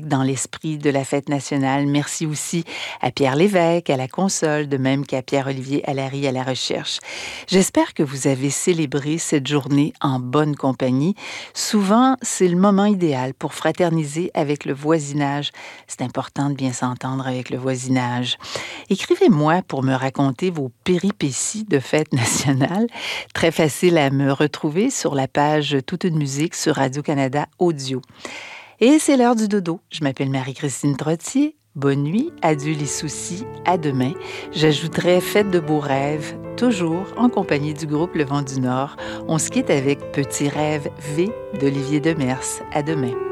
dans l'esprit de la fête nationale. Merci aussi à Pierre Lévesque, à la console, de même qu'à Pierre-Olivier Allary à la recherche. J'espère que vous avez célébré cette journée en bonne compagnie. Souvent, c'est le moment idéal pour fraterniser avec le voisinage. C'est important de bien s'entendre avec le voisinage. Écrivez-moi pour me raconter vos péripéties de fête nationale. Très facile à me retrouver sur la page Toute une musique sur Radio-Canada Audio. Et c'est l'heure du dodo. Je m'appelle Marie-Christine Trottier. Bonne nuit, adieu les soucis, à demain. J'ajouterai fête de beaux rêves, toujours en compagnie du groupe Le Vent du Nord. On se quitte avec Petit rêve V d'Olivier Demers. À demain.